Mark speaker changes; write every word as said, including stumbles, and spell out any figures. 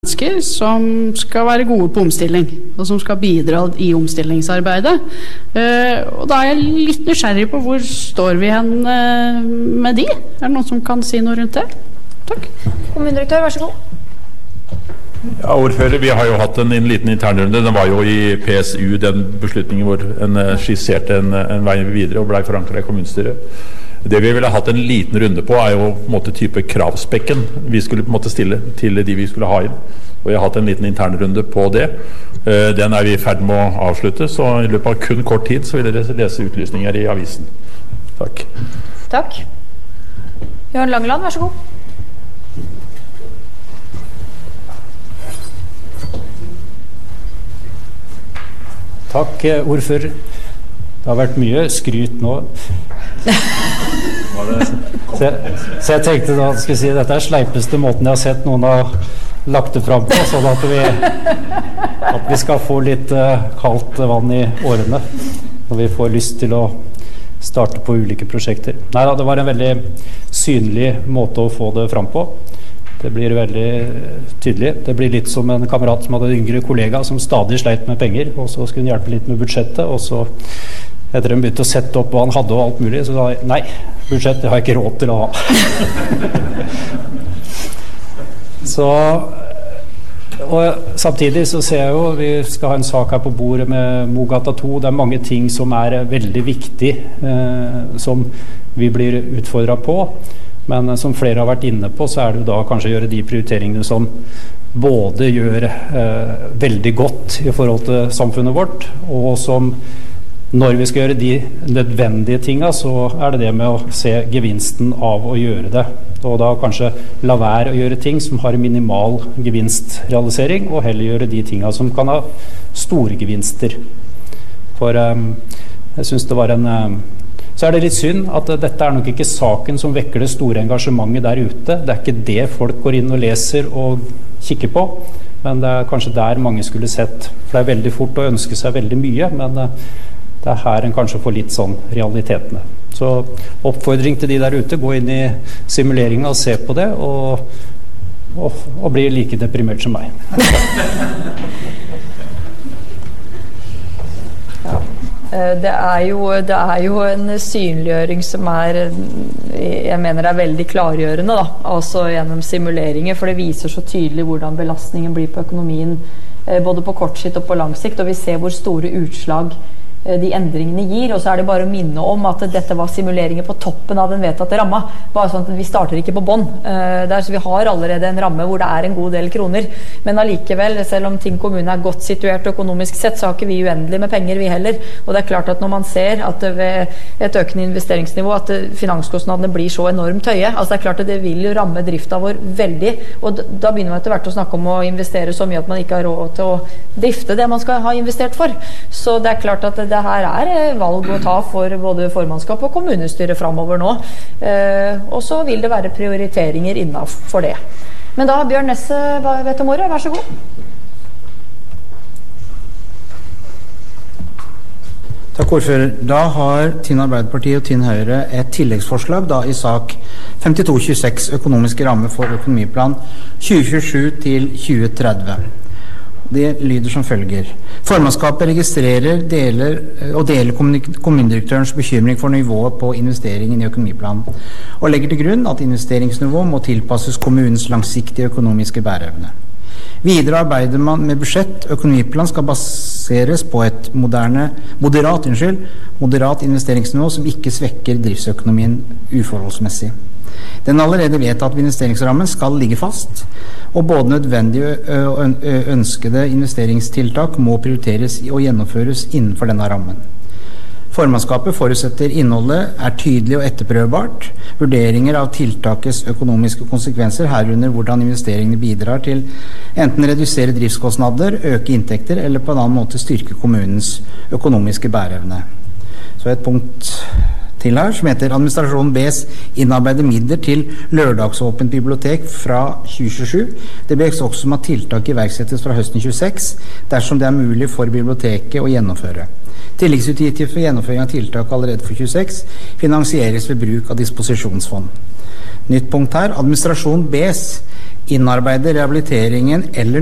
Speaker 1: mennesker som skal være gode på omstilling, og som skal bidra i omstillingsarbeidet. Og da er jeg litt nysgjerrig på hvor står vi hen med de? Er det noen som kan si noe rundt det? Takk.
Speaker 2: Kommunedirektør, vær så god.
Speaker 3: Ja, ordfører, vi har jo hatt en, en liten internrunde. Den var jo i P S U, den beslutningen hvor en skisserte en, en vei videre og ble forankret i kommunestyret. Det vi ville hatt en liten runde på er jo på en måte type kravspekken vi skulle på en måte stille til de vi skulle ha inn. Og jeg har hatt en liten internrunde på det. Den er vi i ferd med å avslutte, så i løpet av kun kort tid så vil dere lese utlysninger i avisen. Takk.
Speaker 2: Takk. Jørn Langeland, vær så god.
Speaker 4: Takk, ordfører. Det har vært mye skryt nå. Så jeg, så jeg tenkte da skulle si dette er sleipeste måten jeg har sett noen har lagt det fram på, sånn at vi, at vi skal få litt uh, kaldt vann i årene når vi får lyst til å starte på ulike prosjekter. Nei da, det var en veldig synlig måte å få det fram på. Det blir veldig tydelig. Det blir litt som en kamerat som hadde en yngre kollega som stadig sleit med penger, og så skulle hun hjelpe litt med budsjettet, og så etter hun begynte å sette opp hva han hadde og alt mulig, så sa jeg, nei, budsjett det har jeg ikke råd til å ha. Så, og samtidig så ser jeg jo, vi skal ha en sak her på bordet med Mogata to, det er mange ting som er veldig viktig, eh, som vi blir utfordret på, men som flere har vært inne på, så er det jo da kanskje å gjøre de prioriteringene som både gjør eh, veldig godt i forhold til samfunnet vårt, og som når vi skal gjøre de nødvendige tingene, så er det det med å se gevinsten av å gjøre det. Og da kanskje la være å gjøre ting som har minimal gevinstrealisering, og heller gjøre de tingene som kan ha store gevinster. For um, jeg synes det var en... Um, så er det litt synd at dette er nok ikke saken som vekker det store engasjementet der ute. Det er ikke det folk går inn og leser og kikker på, men det er kanskje der mange skulle sett. For det er veldig fort å ønske seg veldig mye, men det er her en kanskje får litt sånn realitetene. Så oppfordring til de der ute, gå inn i simuleringen og se på det, og, og, og bli like deprimert som meg.
Speaker 2: Det er, jo, det er jo en synliggjøring som er, jeg mener det er veldig klargjørende da, altså gjennom simuleringer, for det viser så tydelig hvordan belastningen blir på økonomien, både på kort sikt og på lang sikt, og vi ser hvor store utslag de endringene gir, og så er det bare å minne om at dette var simuleringer på toppen av den vedtatte ramma, bare sånn at vi starter ikke på bånd der, så vi har allerede en ramme hvor det er en god del kroner, men allikevel, selv om Tinn kommune er godt situert økonomisk sett, så har ikke vi uendelig med penger vi heller, og det er klart at når man ser at ved et økende investeringsnivå at finanskostnadene blir så enormt høye, altså det er klart at det vil jo ramme drifta vår veldig, og da begynner man etter hvert å snakke om å investere så mye at man ikke har råd til å drifte det man skal ha investert for, så det er klart at det her er valg å ta for både formannskap og kommunestyre fremover nå. Eh, og så vil det være prioriteringer innenfor det. Men da, Bjørn Nesse, vet om ordet, vær så god.
Speaker 5: Takk, ordfører. Da har Tinn Arbeiderparti og Tinn Høyre et tilleggsforslag da i sak femtito tjueseks økonomiske rammer for økonomiplan tjue tjuesju til tjue tretti. Det lyder som følger. Formannskapet registrerer deler, og deler kommunedirektørens bekymring for nivået på investeringen i økonomiplanen, og legger til grunn at investeringsnivå må tilpasses kommunens langsiktige økonomiske bæreevne. Videre arbeider man med budsjett. Økonomiplan skal baseres på et moderne, moderat, unnskyld, moderat investeringsnivå som ikke svekker driftsøkonomien uforholdsmessig. Den allerede vedtatte investeringsrammen skal ligge fast, og både nødvendige og ønskede investeringstiltak må prioriteres og gjennomføres innenfor denne rammen. Formannskapet forutsetter innholdet er tydelig og etterprøvbart, vurderinger av tiltakets økonomiske konsekvenser, herunder hvordan investeringene bidrar til enten redusere driftskostnader, øke inntekter eller på en annen måte styrke kommunens økonomiske bæreevne. Så et punkt til her, som heter Administrasjonen B's innarbeide midler til lørdagsåpent bibliotek fra tjue tjuesju. Det bes også om at tiltak iverksettes fra høsten tjueseks, dersom det er mulig for biblioteket å gjennomføre. Tilleggsutgifter for gjennomføring av tiltak allerede for tjueseks finansieres ved bruk av disposisjonsfond. Nytt punkt her, Administrasjon B's innarbeide rehabiliteringen eller